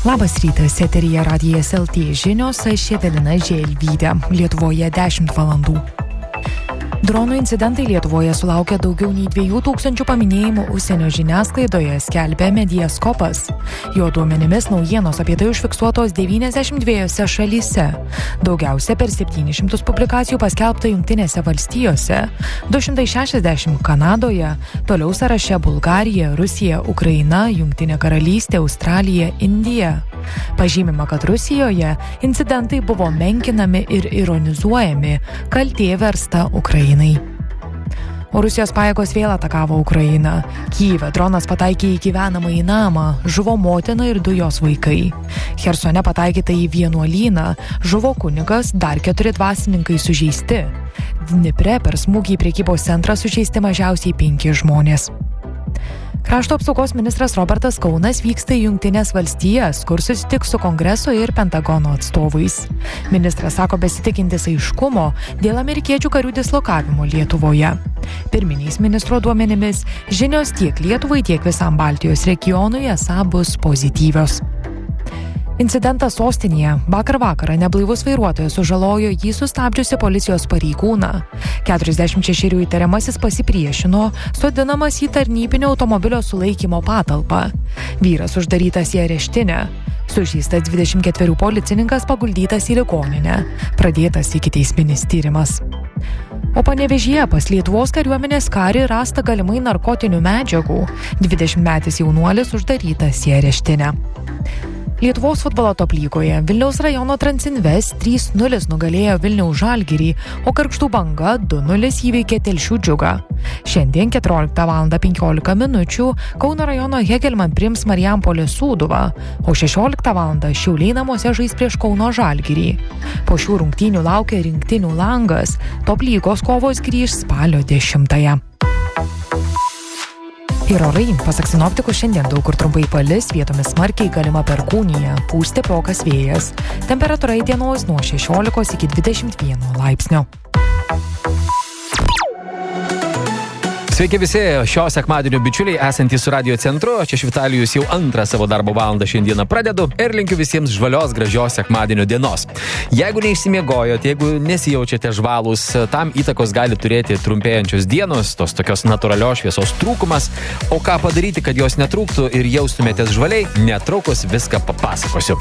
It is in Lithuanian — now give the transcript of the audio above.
Labas rytas, eteryje Radijas LT žinios, aš Evelina Želvytė. Lietuvoje 10 valandų. Dronų incidentai Lietuvoje sulaukė daugiau nei 2000 paminėjimų užsienio žiniasklaidoje, skelbė Mediaskopas. Jo duomenimis naujienos apie tai užfiksuotos 92 šalyse. Daugiausia per 700 publikacijų paskelbta Jungtinėse valstijose, 260 Kanadoje, toliau sąraše Bulgarija, Rusija, Ukraina, Jungtinė karalystė, Australija, Indija. Pažymima, kad Rusijoje incidentai buvo menkinami ir ironizuojami, kaltė versta Ukrainai. O Rusijos pajėgos vėl atakavo Ukrainą. Kyjive dronas pataikė į gyvenamąjį namą, žuvo motina ir 2 jos vaikai. Chersone pataikyta į vienuolyną, žuvo kunigas, dar 4 dvasininkai sužeisti. Dnipre per smūgį į prekybos centrą sužeisti mažiausiai 5 žmonės. Krašto apsaugos ministras Robertas Kaunas vyksta į Jungtinės valstijas, kur susitiks su Kongreso ir Pentagono atstovais. Ministras sako besitikintis aiškumo dėl amerikiečių karių dislokavimo Lietuvoje. Pirminiais ministro duomenimis žinios tiek Lietuvai, tiek visam Baltijos regionui esą bus pozityvios. Incidentas sostinėje. Vakar vakarą neblaivus vairuotojas sužalojo jį sustabdžiusi policijos pareigūną. 46 įtariamasis pasipriešino, sodinamas į tarnybinio automobilio sulaikymo patalpą. Vyras uždarytas į areštinę. Sužeistas 24 policininkas paguldytas į ligoninę. Pradėtas ikiteisminis tyrimas. O Panevėžyje pas Lietuvos kariuomenės karį rasta galimai narkotinių medžiagų. 20-metis jaunuolis uždarytas į areštinę. Lietuvos futbolo top lygoje Vilniaus rajono Transinvest 3-0 nugalėjo Vilniaus Žalgirį, o Gargždų Banga 2-0 įveikė Telšių Džiugą. Šiandien 14:15 minučių Kauno rajono Hegelman priims Marijampolės Sūduvą, o 16:00 Šiauliai namuose žais prieš Kauno Žalgirį. Po šių rungtynių laukia rinktinių langas, top lygos kovos grįž spalio 10. Ir orai, pasak sinoptikų, šiandien daug kur trumpai palis, vietomis smarkiai galima perkūnija, pūs stiprokas vėjas. Temperatūra įdienojus nuo 16 iki 21 laipsnio. Sveiki visi šio sekmadienio bičiuliai esantys su Radio centru. Čia Vitalijus jau antrą savo darbo valandą šiandieną pradedu ir linkiu visiems žvalios, gražios sekmadienio dienos. Jeigu neišsimiegojot, jeigu nesijaučiate žvalūs, tam įtakos gali turėti trumpėjančios dienos, tos tokios natūralios šviesos trūkumas. O ką padaryti, kad jos netrūktų ir jaustumėtės žvaliai, netrukus viską papasakosiu.